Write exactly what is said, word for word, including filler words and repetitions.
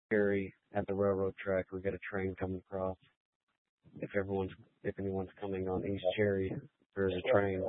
Cherry at the railroad track. We got a train coming across. If everyone's, if anyone's coming on East Cherry, there's a train.